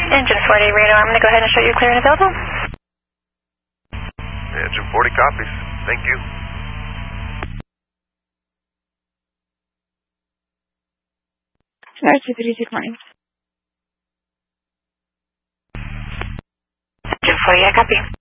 Engine 40 radar, I'm going to go ahead and show you clear and available. Engine 40 copies. Thank you. RC-3, good morning. Engine 40, I copy.